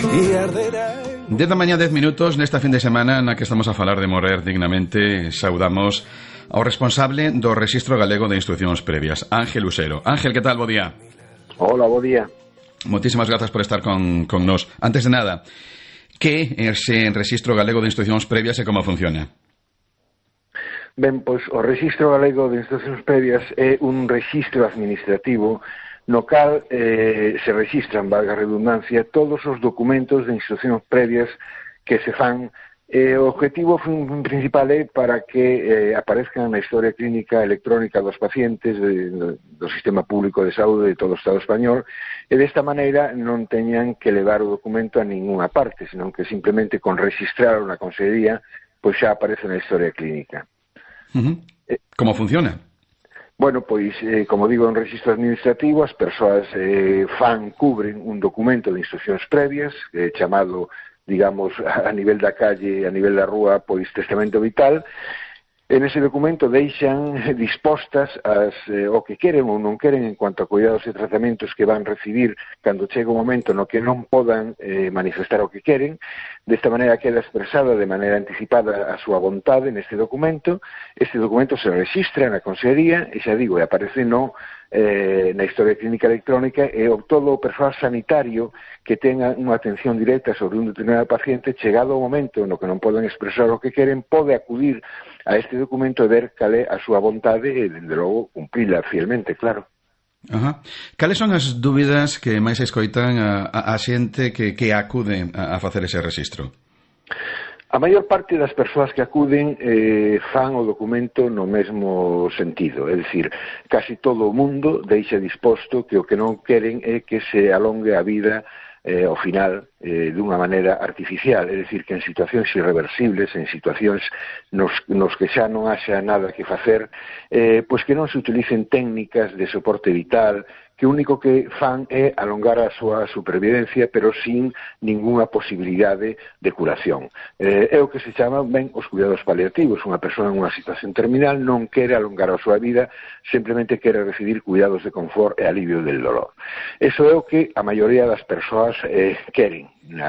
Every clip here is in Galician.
10 da mañá, 10 minutos, nesta fin de semana na que estamos a falar de morrer dignamente, saudamos ao responsable do Rexistro Galego de Instrucións Previas, Ángel Usero. Ángel, que tal? Bo día. Hola, bo día. Moitísimas grazas por estar con nós. Antes de nada, que é ese Rexistro Galego de Instrucións Previas e como funciona? Ben, pois o Rexistro Galego de Instrucións Previas é un rexistro administrativo no cal se registran, valga a redundancia, todos os documentos de instruccións previas que se fan. O objetivo principal é para que aparezcan na historia clínica electrónica dos pacientes do Sistema Público de Saúde de todo o Estado español, e desta maneira non teñan que levar o documento a ninguna parte, senón que simplemente con registrar na Consellería pois xa aparece na historia clínica. Como funciona? Bueno, pois, como digo, é un registro administrativo, as persoas cubren un documento de instruccións previas, chamado, digamos, a nivel da calle, a nivel da rúa, pois, testamento vital. En ese documento deixan dispostas o que queren ou non queren en cuanto a cuidados e tratamentos que van recibir cando chega o momento no que non podan manifestar o que queren. Desta maneira queda expresada de maneira anticipada a súa vontade neste documento. Este documento se registra na Consellería e, xa digo, aparece na historia clínica electrónica, e todo o persoal sanitario que tenga unha atención directa sobre un determinado paciente, chegado o momento no que non poden expresar o que queren, pode acudir a este documento e ver cal é a súa vontade e, dende logo, cumprila fielmente, claro. Ajá. Cales son as dúbidas que máis escoitan a xente que acude a facer ese rexistro? A maior parte das persoas que acuden fan o documento no mesmo sentido, é dicir, casi todo o mundo deixa disposto que o que non queren é que se alongue a vida ao final dunha maneira artificial, é dicir, que en situacións irreversibles, en situacións nos que xa non haxa nada que facer, pois que non se utilicen técnicas de soporte vital, que o único que fan é alongar a súa supervivencia, pero sin ningunha posibilidade de curación. É o que se chama, ben, os cuidados paliativos. Unha persoa en unha situación terminal non quere alongar a súa vida, simplemente quere recibir cuidados de confort e alivio del dolor. Eso é o que a maioría das persoas queren,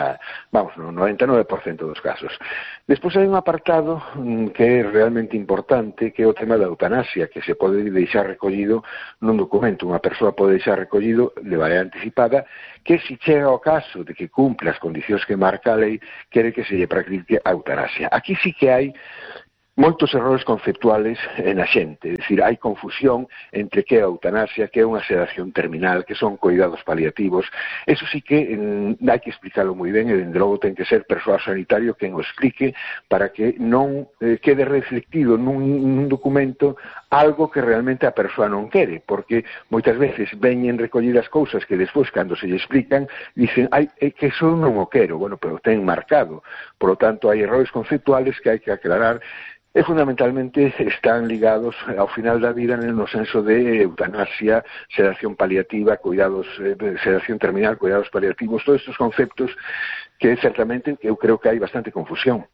no 99% dos casos. Despois hai un apartado que é realmente importante, que é o tema da eutanasia, que se pode deixar recollido nun documento. Unha persoa pode deixar recollido de maneira anticipada que, se chega ao caso de que cumpre as condicións que marca a lei, quere que se lle practique a eutanasia. Aquí sí que hai moitos errores conceptuales na xente, é dicir, hai confusión entre que é a eutanasia, que é unha sedación terminal, que son cuidados paliativos. Eso sí que hai que explicarlo moi ben, e dende logo ten que ser persoal sanitario quen o explique para que non quede reflectido nun documento algo que realmente a persoa non quere, porque moitas veces veñen recollidas cousas que despois, cando se lle explican, dicen, que eso non o quero, bueno, pero ten marcado. Por lo tanto, hai errores conceptuales que hai que aclarar, e fundamentalmente están ligados ao final da vida no senso de eutanasia, sedación paliativa, sedación terminal, cuidados paliativos, todos estes conceptos que certamente eu creo que hai bastante confusión.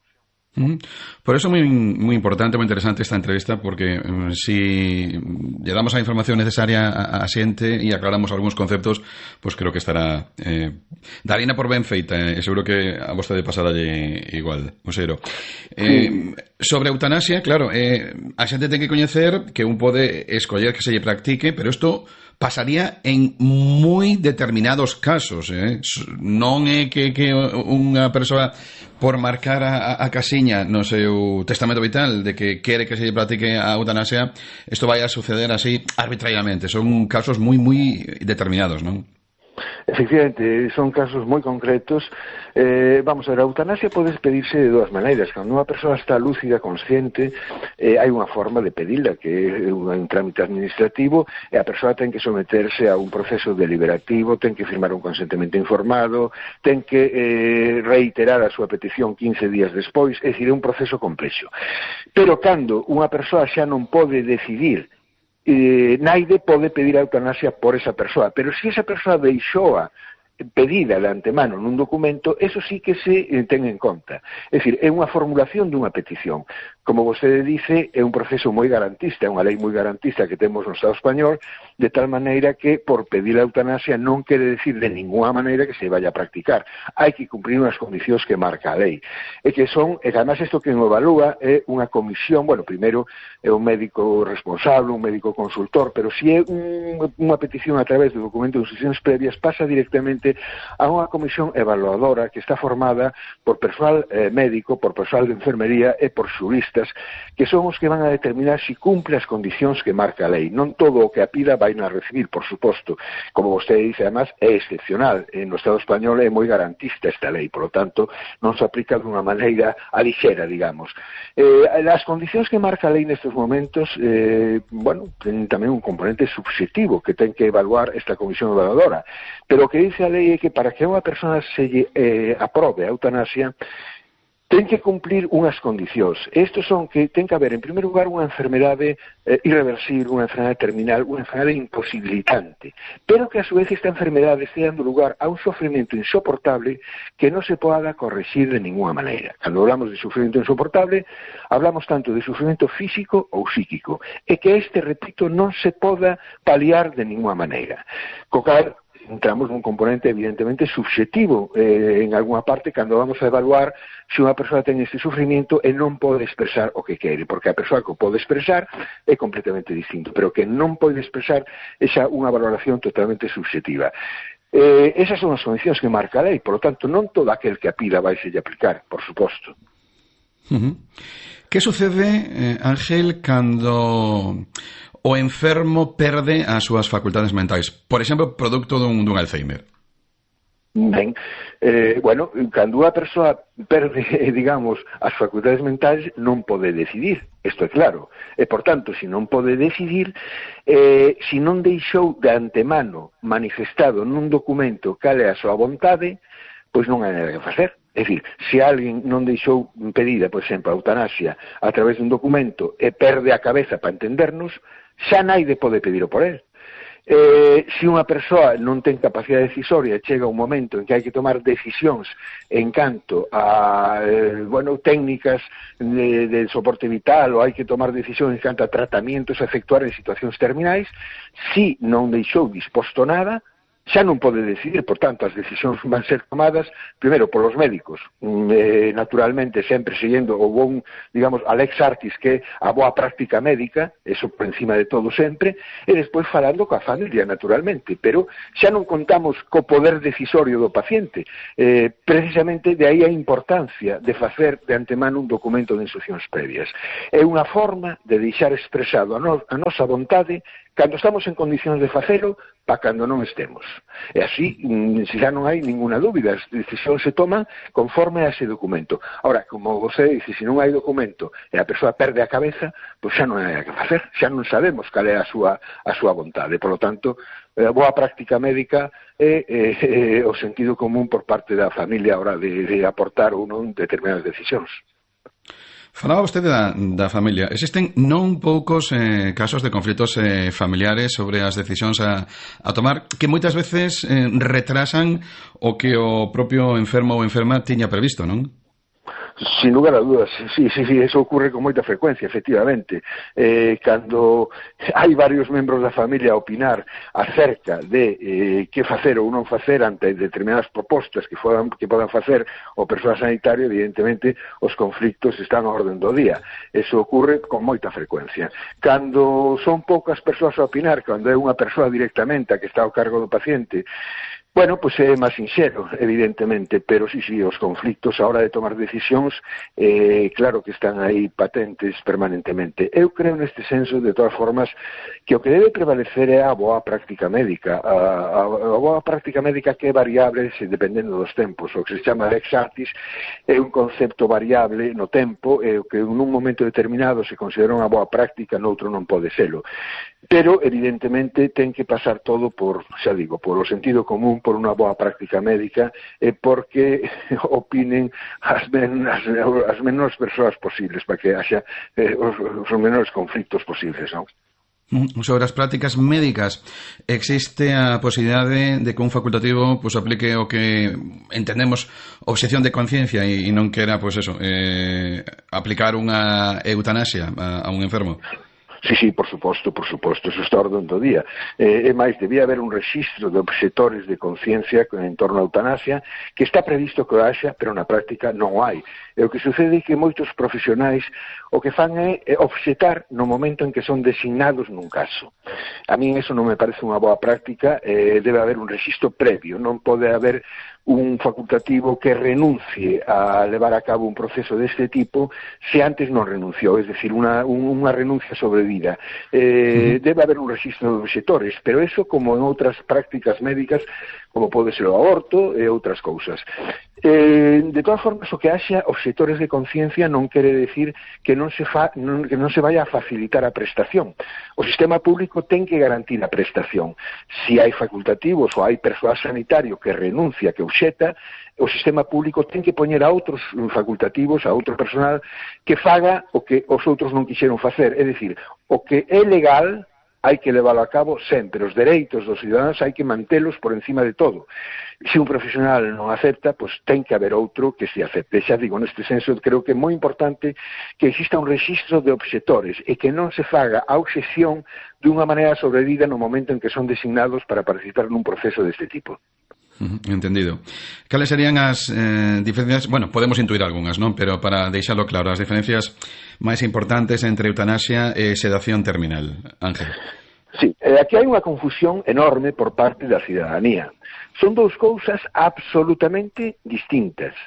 Por eso muy importante, muy interesante esta entrevista, porque si lle damos a información necesaria a xente e aclaramos algúns conceptos, pues creo que estará darina por ben feita, seguro que a vostede pasaralle igual, Usero. Sobre eutanasia, claro, a xente ten que coñecer que un pode escoller que se lle practique, pero isto pasaría en moi determinados casos, non é que unha persoa, por marcar a casiña no seu testamento vital de que quere que se lle practique a eutanasia, isto vai a suceder así arbitrariamente. Son casos moi determinados, non? Efectivamente, son casos moi concretos. Vamos a ver, a eutanasia pode pedirse de dúas maneiras. Cando unha persoa está lúcida, consciente, hai unha forma de pedila, que é un trámite administrativo, e a persoa ten que someterse a un proceso deliberativo, ten que firmar un consentimento informado, ten que reiterar a súa petición 15 días despois, é dicir, é un proceso complexo. Pero cando unha persoa xa non pode decidir, naide pode pedir a eutanasia por esa persoa, pero se esa persoa deixoa pedida de antemano nun documento, eso sí que se ten en conta. É dicir, é unha formulación dunha petición. como vostede dice, é un proceso moi garantista, é unha lei moi garantista que temos no Estado español, de tal maneira que por pedir a eutanasia non quere decir de ninguna maneira que se vaya a practicar. Hai que cumprir unhas condicións que marca a lei. E que son, e además isto que o evalúa é unha comisión, bueno, primeiro é un médico responsable, un médico consultor, pero se é unha petición a través de documento de instruccións previas, pasa directamente a unha comisión evaluadora que está formada por persoal médico, por persoal de enfermería e por xuristas, que son os que van a determinar se cumple as condicións que marca a lei. Non todo o que a pida vai a recibir, por suposto. Como vostede dice, además, é excepcional. No Estado español é moi garantista esta lei, por lo tanto, non se aplica dunha maneira alixera, digamos. As condicións que marca a lei nestes momentos, bueno, ten tamén un componente subjetivo que ten que evaluar esta comisión evaluadora. Pero o que dice a lei é que para que unha persona se aprobe a eutanasia, ten que cumplir unhas condicións. Estes son que ten que haber, en primeiro lugar, unha enfermedade irreversible, unha enfermedade terminal, unha enfermedade imposibilitante, pero que a su vez esta enfermedade este dando lugar a un sofrimento insoportable que non se poda corregir de ninguna maneira. Cando hablamos de sufrimento insoportable, hablamos tanto de sufrimento físico ou psíquico, e que este, repito, non se poda paliar de ninguna maneira. Co cal, entramos nun componente evidentemente subjetivo en alguna parte cando vamos a evaluar se unha persoa ten este sufrimiento e non pode expresar o que quere, porque a persoa que o pode expresar é completamente distinto, pero que non pode expresar esa unha valoración totalmente subjetiva. Esas son as condicións que marca a lei, por lo tanto non todo aquel que a pida vai se aplicar, por suposto. Que sucede, Ángel, cando o enfermo perde as súas facultades mentais? Por exemplo, producto dun Alzheimer. Ben, bueno, cando unha persoa perde, digamos, as facultades mentais non pode decidir, isto é claro. E, por tanto, se non pode decidir, se non deixou de antemano manifestado nun documento cal é a súa vontade, pois non hai nada que facer. É dicir, se alguén non deixou pedida, por exemplo, a eutanasia a través dun documento e perde a cabeza para entendernos, xa naide pode pedir por él. Se unha persoa non ten capacidade decisoria, chega un momento en que hai que tomar decisións en canto a técnicas de soporte vital ou hai que tomar decisións en canto a tratamientos a efectuar en situacións terminais, si non deixou disposto nada, xa non pode decidir, por tanto, as decisións van ser tomadas, primeiro, polos médicos, naturalmente, sempre seguindo o bon, digamos, a lex artis, que é a boa práctica médica, eso por encima de todo sempre, e despois falando coa familia, naturalmente, pero xa non contamos co poder decisorio do paciente, precisamente de aí a importancia de facer de antemano un documento de instruccións previas. É unha forma de deixar expresado a nosa vontade cando estamos en condicións de facelo, para cando non estemos. E así, xa non hai ninguna dúbida, as decisións se toman conforme a ese documento. Ahora, como você dice, se non hai documento e a persoa perde a cabeza, pois xa non hai nada que facer, xa non sabemos cal é a súa vontade. Por lo tanto, a boa práctica médica é o sentido común por parte da familia a hora de aportar ou non determinadas decisións. Falaba vostede da familia. Existen non poucos casos de conflitos familiares sobre as decisións a tomar que moitas veces retrasan o que o propio enfermo ou enferma tiña previsto, non? Sin lugar a dudas, sí, eso ocurre con moita frecuencia, efectivamente. Cando hai varios membros da familia a opinar acerca de que facer ou non facer ante determinadas propostas que podan facer o persoal sanitario, evidentemente os conflictos están a orden do día. Eso ocurre con moita frecuencia. Cando son poucas persoas a opinar, cando é unha persoa directamente a que está ao cargo do paciente, bueno, pois é máis sinxero, evidentemente, pero sí, os conflictos a hora de tomar decisións, claro que están aí patentes permanentemente. Eu creo neste senso, de todas formas, que o que debe prevalecer é a boa práctica médica, a boa práctica médica que é variable dependendo dos tempos. O que se chama lex artis é un concepto variable no tempo, e o que nun momento determinado se considera unha boa práctica, noutro non pode selo. Pero, evidentemente, ten que pasar todo por, xa digo, por o sentido común, por unha boa práctica médica, e porque opinen as menores persoas posibles, para que haxa os menores conflictos posibles, non? Sobre as prácticas médicas, existe a posibilidade de que un facultativo pues aplique o que entendemos obxección de conciencia e non quera, pues eso, aplicar unha eutanasia a un enfermo? Sí, por suposto, eso está orden do día. É máis, debía haber un rexistro de obxectores de conciencia en torno á eutanasia que está previsto que o haxa, pero na práctica non o hai. E o que sucede é que moitos profesionais o que fan é obxetar no momento en que son designados nun caso. A min eso non me parece unha boa práctica, debe haber un rexistro previo, non pode haber un facultativo que renuncie a levar a cabo un proceso deste tipo se antes non renunciou, es decir, unha renuncia sobrevida. Debe haber un rexistro de obxectores, pero eso como en outras prácticas médicas, como pode ser o aborto e outras cousas. De todas formas, o que haxa obxectores de conciencia non quere decir que non se vaya a facilitar a prestación. O sistema público ten que garantir a prestación. Si hai facultativos ou hai persoal sanitario que renuncia, que obxeta, o sistema público ten que poñer a outros facultativos, a outro personal, que faga o que os outros non quixeron facer. É dicir, o que é legal hai que leválo a cabo sempre. Os dereitos dos ciudadanos hai que mantelos por encima de todo. Se un profesional non acepta, pois ten que haber outro que se acepte. Xa digo, neste senso, creo que é moi importante que exista un rexistro de obxectores e que non se faga a obxección dunha maneira sobrevida no momento en que son designados para participar nun proceso deste tipo. Entendido. Cales serían as diferencias? Bueno, podemos intuir algunhas, non? Pero para deixalo claro, as diferencias máis importantes entre eutanasia e sedación terminal. Ángel. Sí, aquí hai unha confusión enorme por parte da cidadanía. Son dous cousas absolutamente distintas.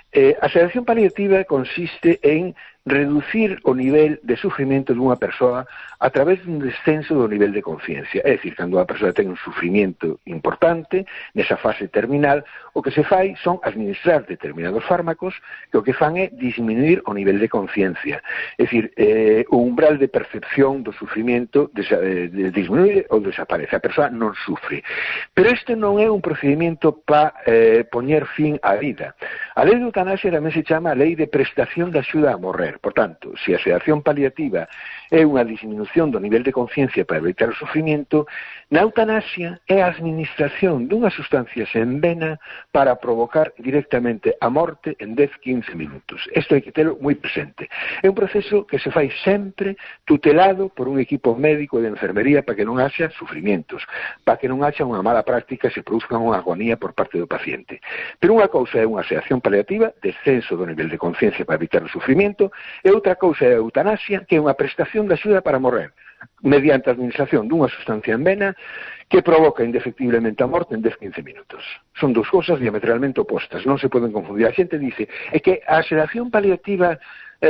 A sedación paliativa consiste en reducir o nivel de sufrimento dunha persoa a través dun descenso do nivel de conciencia. É dicir, cando a persoa ten un sufrimento importante, nesa fase terminal, o que se fai son administrar determinados fármacos que o que fan é disminuir o nivel de conciencia. É dicir, o umbral de percepción do sufrimento disminuye ou desaparece. A persoa non sufre. Pero este non é un procedimento para poñer fin á vida. A lei de eutanasia tamén se chama a lei de prestación de axuda a morrer. Por tanto, se a sedación paliativa é unha disminución do nivel de conciencia para evitar o sufrimento, na eutanasia é a administración dunhas sustancias en vena para provocar directamente a morte en 10-15 minutos. Isto hai que telo moi presente. É un proceso que se fai sempre tutelado por un equipo médico de enfermería para que non haxa sufrimientos, para que non haxa unha mala práctica e se produzca unha agonía por parte do paciente. Pero unha cousa é unha sedación paliativa, descenso do nivel de conciencia para evitar o sufrimento, e outra cousa é a eutanasia, que é unha prestación de axuda para morrer, mediante a administración dunha sustancia en vena que provoca indefectiblemente a morte en 10-15 minutos. Son dous cousas diametralmente opostas, non se poden confundir. A xente dice é que a sedación paliativa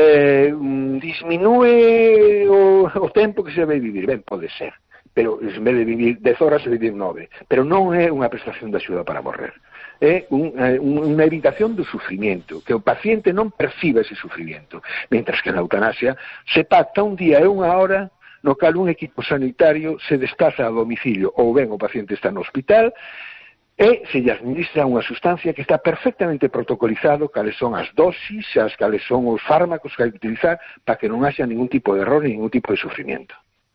disminúe o tempo que se debe vivir. Ben, pode ser, pero en vez de vivir 10 horas se vivir 9, pero non é unha prestación de axuda para morrer. É unha evitación do sufrimiento, que o paciente non perciba ese sufrimiento, mentras que na eutanasia se pacta un día e unha hora no cal un equipo sanitario se desplaza a domicilio ou ben o paciente está no hospital e se lle administra unha sustancia que está perfectamente protocolizado cales son as dosis, cales son os fármacos que hai que utilizar para que non haxa ningún tipo de error, ningún tipo de sufrimiento.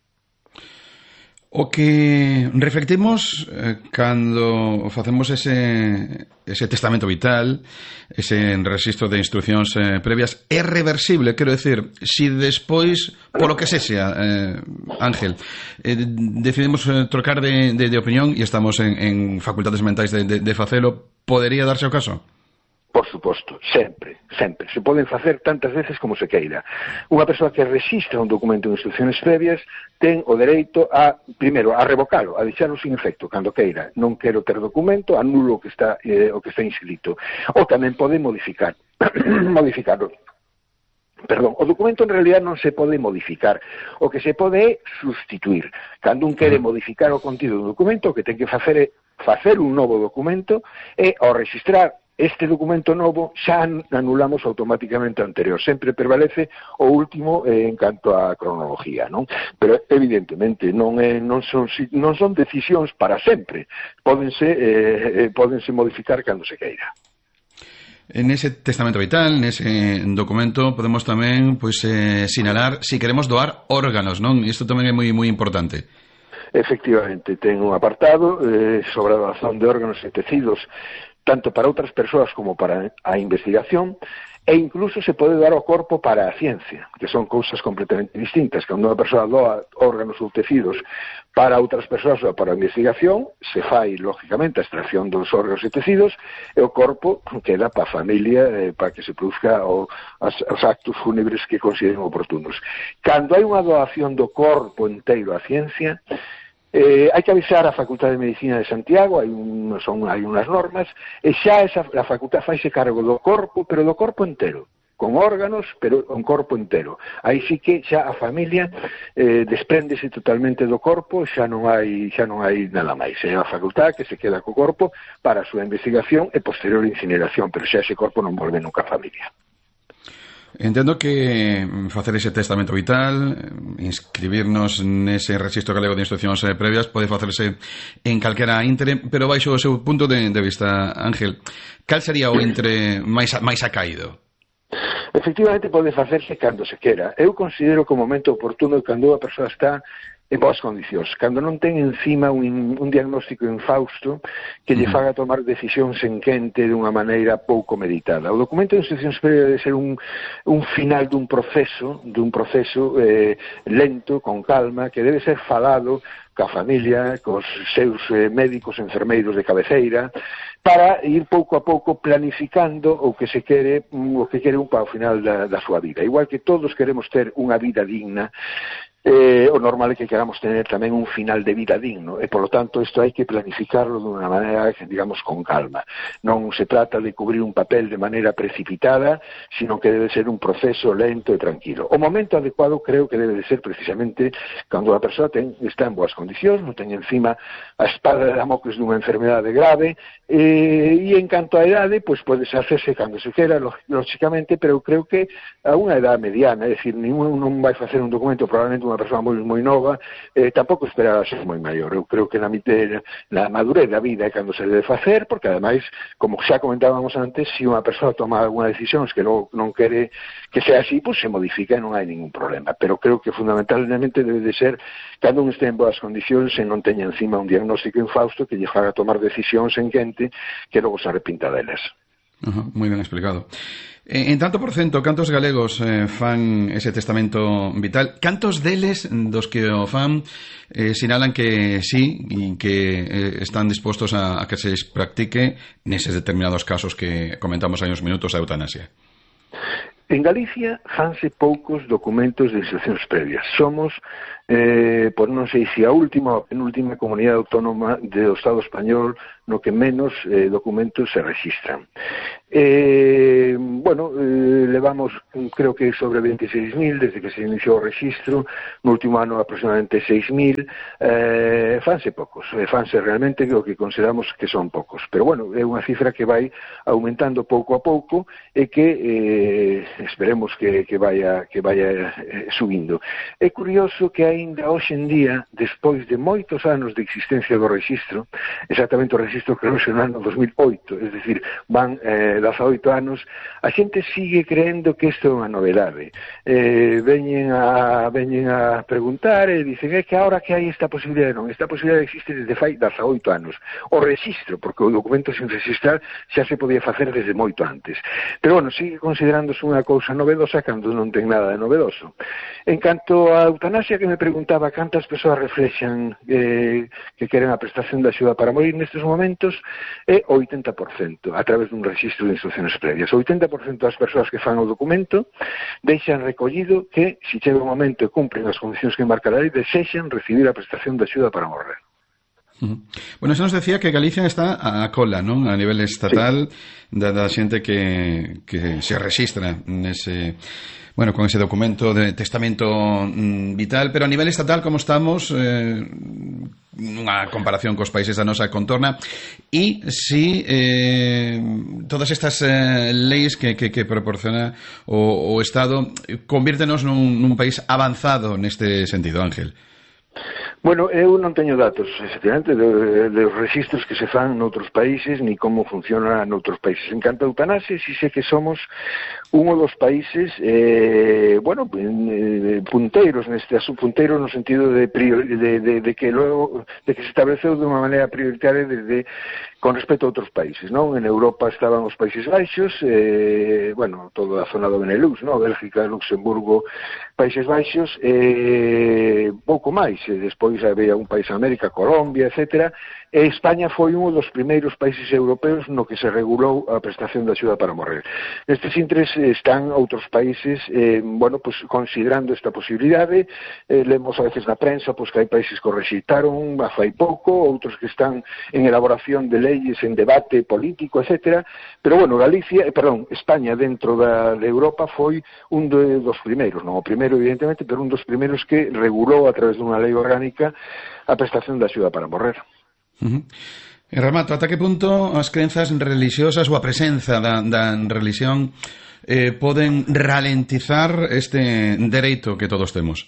O que reflectimos cando facemos ese testamento vital, ese rexistro de instruccións previas, é reversible, quero decir, si despois, polo que sexa, Ángel, decidimos trocar de opinión e estamos en facultades mentais de facelo, podería darse o caso? Por suposto, sempre. Se poden facer tantas veces como se queira. Unha persoa que rexistra un documento de instrucciones previas ten o dereito a, primeiro, a revocalo, a deixarlo sin efecto, cando queira. Non quero ter documento, anulo o que está inscrito. Ou tamén pode modificarlo. Perdón, o documento en realidad non se pode modificar. O que se pode é sustituir. Cando un quere modificar o contido do documento, o que ten que facer é facer un novo documento e, ao registrar este documento novo, xa anulamos automáticamente o anterior. Sempre prevalece o último en canto á cronología, non? Pero, evidentemente, non son decisións para sempre. Pódense modificar cando se queira. En ese testamento vital, nese documento, podemos tamén sinalar si queremos doar órganos, non? Isto tamén é moi importante. Efectivamente, ten un apartado sobre a doación de órganos e tecidos tanto para outras persoas como para a investigación, e incluso se pode dar o corpo para a ciencia, que son cousas completamente distintas. Cando unha persoa doa órganos ou tecidos para outras persoas ou para a investigación, se fai, lógicamente, a extracción dos órganos e tecidos, e o corpo queda para a familia, para que se produzca os actos fúnebres que consideren oportunos. Cando hai unha doación do corpo inteiro á ciencia, hai que avisar a Facultade de Medicina de Santiago, hai unhas normas, e xa a facultade faise cargo do corpo, pero do corpo entero, con órganos, pero un corpo entero. Aí sí que xa a familia despréndese totalmente do corpo, xa non hai nada máis. É a facultade que se queda co corpo para a súa investigación e posterior incineración, pero xa ese corpo non volve nunca a familia. Entendo que facer ese testamento vital, inscribirnos nese rexistro galego de instruccións previas, pode facerse en calquera íntere, pero baixo o seu punto de vista, Ángel, cal sería o íntere máis acaído? Efectivamente, pode facerse cando se quera. Eu considero que o momento oportuno é cando a persoa está en boas condicións, cando non ten encima un diagnóstico infausto que lle faga tomar decisións en quente dunha maneira pouco meditada. O documento de instruccións previas debe ser un final dun proceso lento, con calma, que debe ser falado ca familia, cos seus médicos, enfermeiros de cabeceira, para ir pouco a pouco planificando o que quere un para o final da súa vida. Igual que todos queremos ter unha vida digna, o normal é que queramos tener tamén un final de vida digno, e polo tanto isto hai que planificarlo dunha maneira, digamos, con calma. Non se trata de cubrir un papel de maneira precipitada, sino que debe ser un proceso lento e tranquilo. O momento adecuado creo que debe de ser precisamente cando a persoa está en boas condicións, non ten encima a espada de Damocles dunha enfermedade grave, e en canto a edade, pois pode hacerse cando se quera, lógicamente, pero creo que a unha edade mediana, é dicir, non vai facer un documento probablemente unha persoa moi nova, tampouco esperar a ser moi maior. Eu creo que na madurez da vida é cando se debe facer, porque ademais, como xa comentábamos antes, se unha persoa toma alguna decisión que non quere que sea así, pois se modifica e non hai ningún problema. Pero creo que fundamentalmente debe de ser cando un este en boas condicións e non teña encima un diagnóstico infausto que lle faga tomar decisións en quente que logo se arrepinta delas. Moi ben explicado. En tanto por cento, cantos galegos fan ese testamento vital? Cantos deles dos que o fan sinalan que sí e que están dispostos a que se practique neses determinados casos que comentamos hai uns minutos a eutanasia? En Galicia fanse poucos documentos de instruccións previas. Somos, por non sei se a última ou penúltima comunidade autónoma do Estado español no que menos documentos se registran. Levamos, creo que sobre 26.000 desde que se iniciou o registro, no último ano aproximadamente 6.000, fanse poucos, fanse realmente o que consideramos que son poucos, pero é unha cifra que vai aumentando pouco a pouco e que esperemos que vaya subindo. É curioso que aínda hoxe en día, despois de moitos anos de existencia do registro, exactamente o registro creouse no ano 2008, es decir, van 18 anos, a xente sigue creendo que isto é unha novedade. Veñen a preguntar e dicen que ahora que hai esta posibilidade, non, esta posibilidade existe desde fai 18 anos. O registro, porque o documento sin registrar xa se podía facer desde moito antes. Pero sigue considerándose unha cousa novedosa cando non ten nada de novedoso. En canto a eutanasia, que me preguntaba cantas persoas reflexan que queren a prestación de axuda para morir nestes momentos, é o 80%, a través dun registro de instruccións previas. O 80% das persoas que fan o documento deixan recollido que, se chega o momento e cumpren as condicións que marca a lei, desexan recibir a prestación de axuda para morrer. Bueno, eso nos decía que Galicia está a cola, non? A nivel estatal, sí, da xente que se registra nese, con ese documento de testamento vital, pero a nivel estatal, como estamos, unha comparación cos países da nosa contorna, e si todas estas leis que proporciona o Estado convírtenos nun país avanzado neste sentido, Ángel. Bueno, eu non teño datos, efectivamente, dos registros que se fan noutros países, ni como funciona noutros países. En canto a eutanasia, si sé que somos un dos países, punteiros neste asunto, punteiros no sentido de que se estableceu de unha maneira prioritaria con respecto a outros países, non? En Europa estaban os Países Baixos, toda a zona do Benelux, non? Bélgica, Luxemburgo, Países Baixos, pouco máis, despois había un país en América, Colombia, etcétera, e España foi un dos primeiros países europeos no que se regulou a prestación de axuda para morrer. Nestes intres están outros países, considerando esta posibilidade, lemos a veces na prensa, que hai países que o rexeitaron fai pouco, outros que están en elaboración de leyes, en debate político, etcétera, pero España dentro de Europa foi un dos primeiros, non o primeiro evidentemente, pero un dos primeiros que regulou a través dunha lei orgánica a prestación de axuda para morrer. En remato, ata que punto as crenzas religiosas ou a presenza da religión poden ralentizar este dereito que todos temos?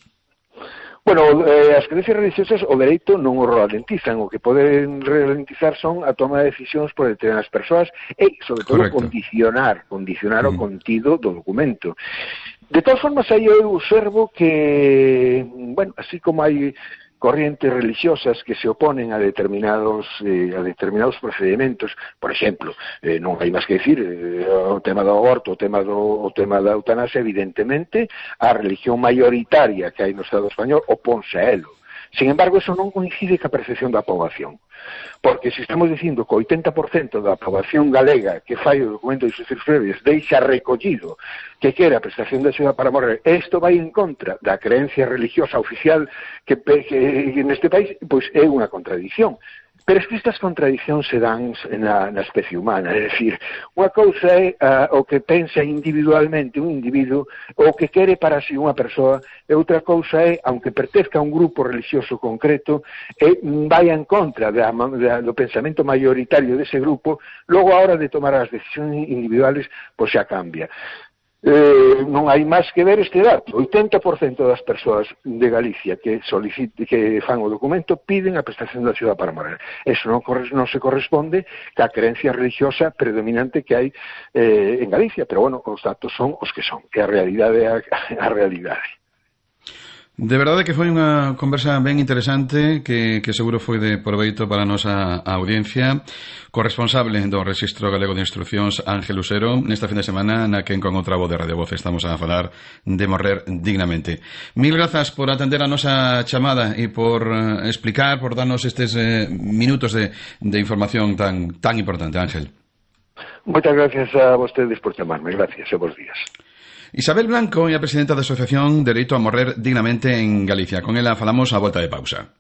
Bueno, as creencias religiosas o dereito non o ralentizan, o que poden ralentizar son a toma de decisións por determinadas persoas e, sobre todo, condicionar o contido do documento. De todas formas, aí eu observo que, así como hai corrientes religiosas que se oponen a determinados procedimentos, por exemplo, non hai máis que dicir, o tema do aborto, o tema da eutanasia, evidentemente, a religión maioritaria que hai no Estado español oponse a elo. Sin embargo, eso non coincide ca percepción da poboación. Porque se estamos dicindo que o 80% da poboación galega que fai o documento de sucesivos previos deixa recollido que quere a prestación de axuda para morrer, isto vai en contra da creencia religiosa oficial que neste país, pois é unha contradición. Pero es que estas contradicións se dan na especie humana, é dicir, unha cousa é o que pensa individualmente un individuo, o que quere para si unha persoa, e outra cousa é, aunque pertezca a un grupo religioso concreto, e vai en contra do pensamento maioritario dese grupo, logo a hora de tomar as decisións individuales, pois xa cambia. Non hai máis que ver este dato. 80% das persoas de Galicia que fan o documento piden a prestación de axuda para morrer. Eso non se corresponde ca creencia religiosa predominante que hai en Galicia, pero os datos son os que son, que a realidade é a realidade. De verdade que foi unha conversa ben interesante que seguro foi de proveito para a nosa audiencia. Corresponsable do Rexistro Galego de Instruccións, Ángel Usero, nesta fin de semana na que con outra voz de Radio Voz estamos a falar de morrer dignamente. Mil grazas por atender a nosa chamada e por explicar, por darnos estes minutos de información tan importante, Ángel. Moitas gracias a vostedes por chamarme. Gracias e bons días. Isabel Blanco é a presidenta da Asociación Dereito a Morrer Dignamente en Galicia. Con ela falamos a volta de pausa.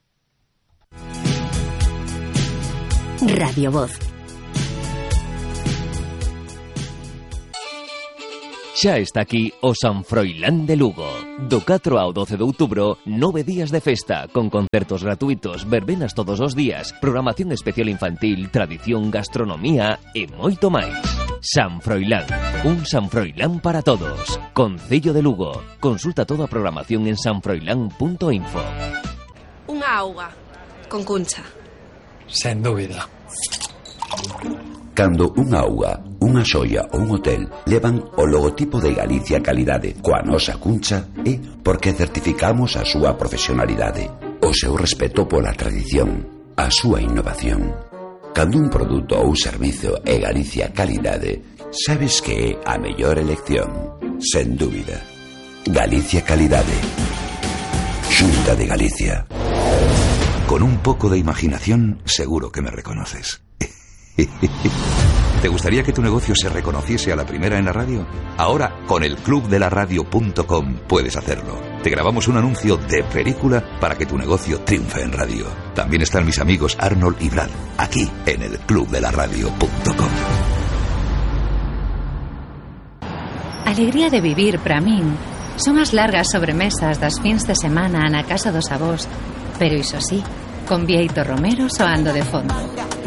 Radio Voz. Xa está aquí o San Froilán de Lugo. Do 4 ao 12 de outubro, 9 días de festa, con concertos gratuitos, verbenas todos os días, programación especial infantil, tradición, gastronomía e moito máis. San Froilán, un San Froilán para todos. Concello de Lugo. Consulta toda a programación en sanfroilán.info. Unha auga, con cuncha. Sen dúbida. Cando unha auga, unha xoia ou un hotel levan o logotipo de Galicia Calidade coa nosa cuncha é porque certificamos a súa profesionalidade, o seu respeto pola tradición, a súa innovación. Cando un produto ou servizo é Galicia Calidade, sabes que é a mellor elección, sen dúbida. Galicia Calidade. Xunta de Galicia. Con un poco de imaginación, seguro que me reconoces. ¿Te gustaría que tu negocio se reconociese a la primera en la radio? Ahora, con el clubdelaradio.com puedes hacerlo. Te grabamos un anuncio de película para que tu negocio triunfe en radio. También están mis amigos Arnold y Brad, aquí en el clubdelaradio.com. Alegría de vivir para min son as largas sobremesas das fins de semana na casa dos avós, pero iso sí, con Bieito Romero soando de fondo.